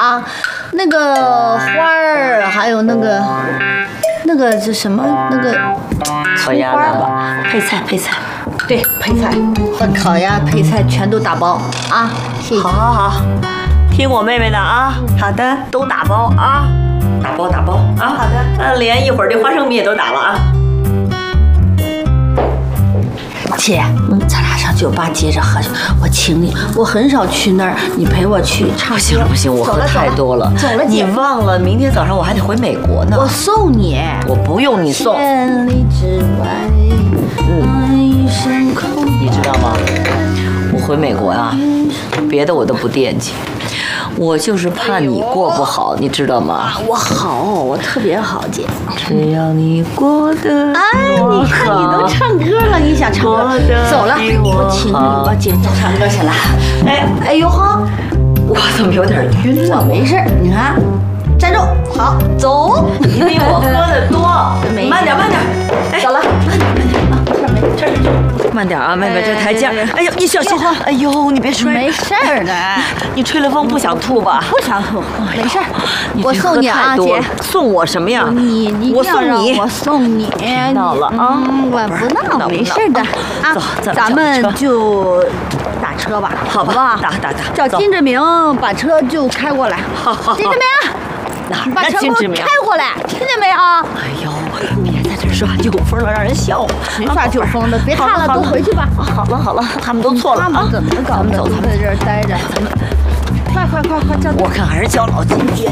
啊，那个花儿，还有那个这什么那个烤鸭吧，配菜， 对，配菜和烤鸭配菜全都打包啊！谢谢。 好，听我妹妹的啊。好的，都打包啊，打包啊。好的，连一会儿这花生米也都打了啊。 姐，咱俩上酒吧接着喝，我请你，我很少去那儿，你陪我去唱歌。 不行，我喝太多了。 走了， 你忘了明天早上我还得回美国呢。 我送你。 我不用你送。 千里之外，一声空。 你知道吗？我回美国呀，别的我都不惦记，我就是怕你过不好，你知道吗？ 我好，我特别好，姐。 只要你过得你看你都唱歌了，你想唱歌？走了，我请你，我姐走唱歌去了。哎呦呵， 我怎么有点晕了？ 没事，你看，站住，好，走。 你比我喝的多，慢点。 走了， 慢点啊，妹妹，这台阶，哎呦，你小心！哎呦，你别摔。 没事儿的， 你吹了风不想吐吧？ 不想吐，没事儿。我送你啊，姐。 送我什么呀？ 我送你。 闹了啊！ 我不闹，没事的啊。咱们就打车吧，好不好？ 打。 找金志明把车就开过来。好。金志明，把车给我开过来，听见没啊？ 哎呦，别在这耍酒疯了，让人笑话。 谁耍酒疯的？别看了，都回去吧。 好了，他们都错了啊！ 他们怎么搞的？都在这儿待着。快，叫！ 我看还是叫老金爹。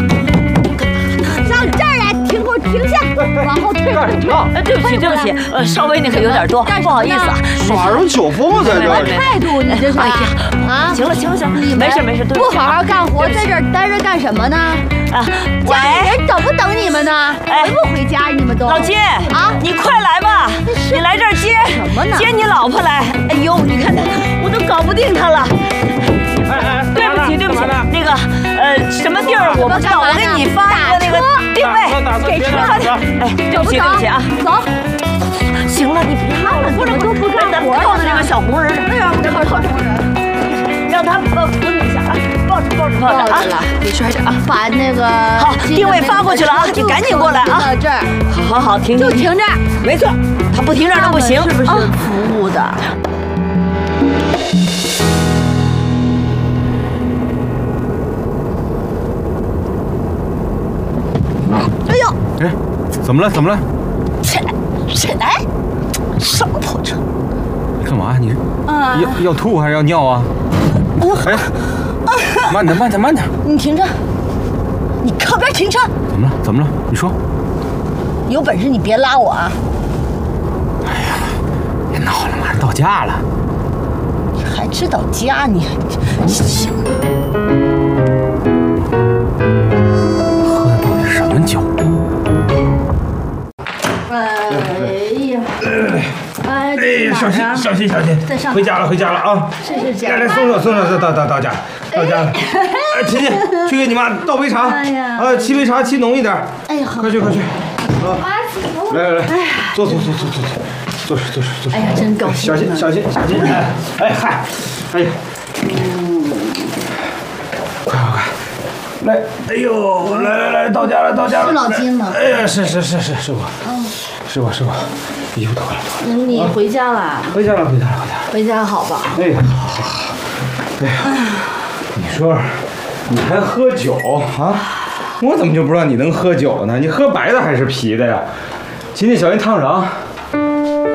上这儿来，停下，往后退。 对不起，稍微那个有点多，不好意思啊。 耍什么酒疯啊，在这儿？ 态度，你这是？ 哎呀，啊，行了，没事， 不好好干活，在这儿待着干什么呢？ 啊， 家里人等不等你们呢？回不回家？你们都？ 老金啊，你快来吧，你来这儿接什么呢？ 接你老婆来。哎呦，你看我都搞不定她了。对不起，那个什么地儿我不知道，我给你发一个那个定位， 给车。 对不起啊， 走。 行了，你别看了， 怎么都不干活？ 抱着这个小红人，让他扶你一下啊，抱着啊，别摔着啊， 把那个好定位发过去了啊，你赶紧过来啊。 到这儿， 好，停就停这儿， 没错，他不停这儿都不行， 是不是服务的？哎呦！ 哎，怎么了？ 谁来？上破车！ 干嘛？你要吐还是要尿啊？哎，慢点！ 你停车！你靠边停车！ 怎么了？你说。 有本事你别拉我啊！ 哎呀，别闹了，马上到家了。 你还知道家你？ 喝的到底是什么酒？小心！ 再上。 回家了啊！ 是。 来，松手，到家了。琪琪，去给你妈倒杯茶。 哎呀， 沏杯茶，沏浓一点。 哎呀，好。 快去！啊，来，坐。坐。 哎呀，真高兴。 小心！哎呀，快！来，哎呦，来，到家了。 是老金吗？ 哎呀，是我。是我，衣服脱了。 你回家了？ 回家了。 回家好吧？ 哎呀，好。哎呀，你说你还喝酒啊？我怎么就不知道你能喝酒呢？你喝白的还是啤的呀？请你小心烫着啊。